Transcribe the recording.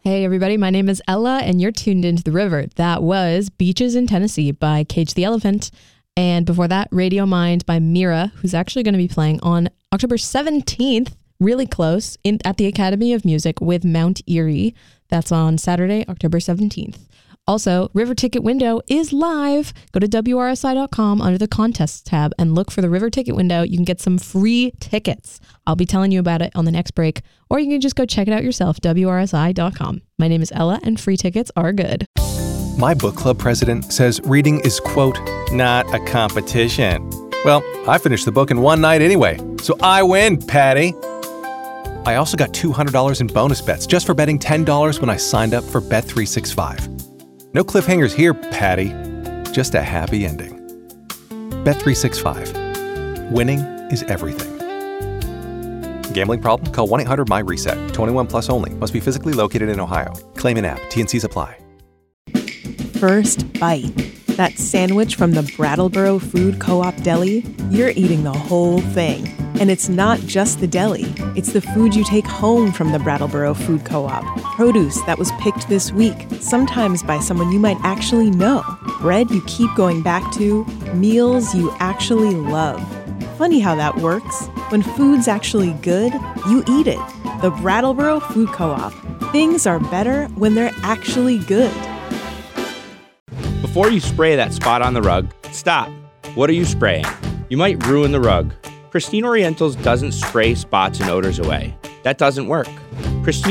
Hey everybody, my name is Ella and you're tuned into The River. That was Beaches in Tennessee by Cage the Elephant. And before that, Radio Mind by Mira, who's actually going to be playing on October 17th, really close, at the Academy of Music with Mount Erie. That's on Saturday, October 17th. Also, River Ticket Window is live. Go to WRSI.com under the contests tab and look for the River Ticket Window. You can get some free tickets. I'll be telling you about it on the next break, or you can just go check it out yourself, WRSI.com. My name is Ella, and free tickets are good. My book club president says reading is, quote, not a competition. Well, I finished the book in one night anyway, so I win, Patty. I also got $200 in bonus bets just for betting $10 when I signed up for Bet365. No cliffhangers here, Patty. Just a happy ending. Bet365. Winning is everything. Gambling problem? Call 1-800-MY-RESET. 21 plus only. Must be physically located in Ohio. Claim in app. T&Cs apply. First Bite. That sandwich from the Brattleboro Food Co-op Deli, you're eating the whole thing. And it's not just the deli. It's the food you take home from the Brattleboro Food Co-op. Produce that was picked this week, sometimes by someone you might actually know. Bread you keep going back to. Meals you actually love. Funny how that works. When food's actually good, you eat it. The Brattleboro Food Co-op. Things are better when they're actually good. Before you spray that spot on the rug, stop. What are you spraying? You might ruin the rug. Pristine Orientals doesn't spray spots and odors away. That doesn't work. Pristine